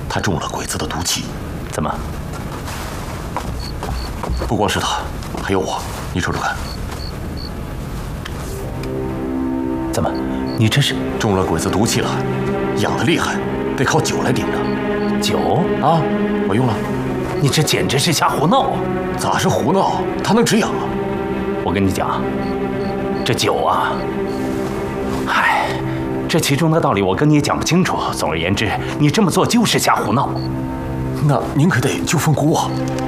他中了鬼子的毒气。 怎么？ 不光是他，还有我，你瞅瞅看。 怎么？你这是中了鬼子毒气了，痒得厉害，得靠酒来顶着。 酒啊，我用了。 你这简直是瞎胡闹！ 咋是胡闹？它能止痒啊？ 我跟你讲，这酒啊，嗨，这其中的道理我跟你也讲不清楚。总而言之，你这么做就是瞎胡闹。 那您可得就份估啊！